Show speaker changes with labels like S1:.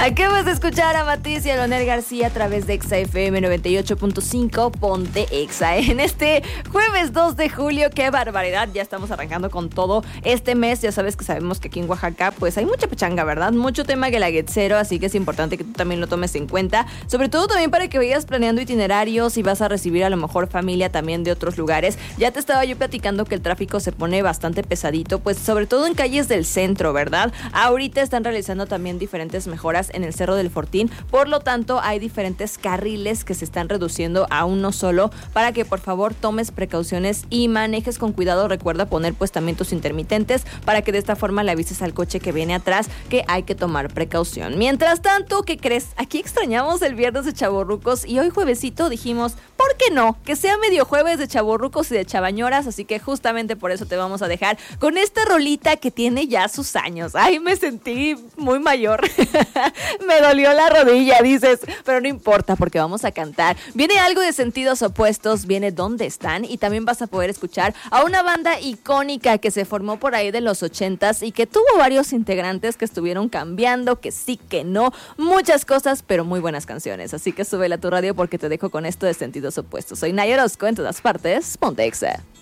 S1: Acabas de escuchar a Matiz y a Leonel García a través de Exa FM 98.5, Ponte Exa. En este jueves 2 de julio, qué barbaridad, ya estamos arrancando con todo este mes. Ya sabes que sabemos que aquí en Oaxaca pues hay mucha pachanga, ¿verdad? Mucho tema guelaguetzero, así que es importante que tú también lo tomes en cuenta. Sobre todo también para que vayas planeando itinerarios y vas a recibir a lo mejor familia también de otros lugares. Ya te estaba yo platicando que el tráfico se pone bastante pesadito, pues sobre todo en calles del centro, ¿verdad? Ahorita están realizando también diferentes mejoras en el Cerro del Fortín, por lo tanto hay diferentes carriles que se están reduciendo a uno solo para que por favor tomes precauciones y manejes con cuidado. Recuerda poner pues también tus intermitentes para que de esta forma le avises al coche que viene atrás que hay que tomar precaución. Mientras tanto, ¿qué crees? Aquí extrañamos el viernes de chavorrucos y hoy juevesito dijimos, ¿por qué no? Que sea medio jueves de chavorrucos y de chavañoras, así que justamente por eso te vamos a dejar con esta rolita que tiene ya sus años. Ay, me sentí muy mayor. Me dolió la rodilla, dices, pero no importa porque vamos a cantar. Viene algo de Sentidos Opuestos, viene ¿Dónde están? Y también vas a poder escuchar a una banda icónica que se formó por ahí de los 80s y que tuvo varios integrantes que estuvieron cambiando, que sí, que no, muchas cosas, pero muy buenas canciones. Así que súbela a tu radio porque te dejo con esto de Sentidos Opuestos. Soy Naya Orozco, en todas partes, Ponte Exa.